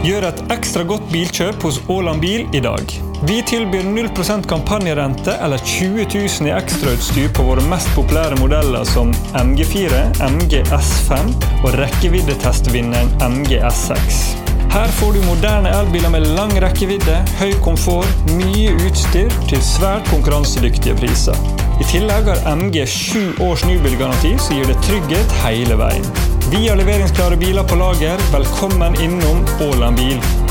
Gjør et ekstra godt bilkjøp hos Åland Bil i dag. Vi tilbyr 0% kampanjerente eller 20 000 i ekstrautstyr på våre mest populære modeller som MG4, MG S5 og rekkeviddetestvinneren MG S6. Her får du moderne elbiler med lang rekkevidde, høy komfort, mye utstyr til svært konkurransedyktige priser. I tillegg har MG 7 års nybilgaranti, så gir det trygghet hele veien. Vi har leveringsklare biler på lager. Velkommen innom Åland Bil.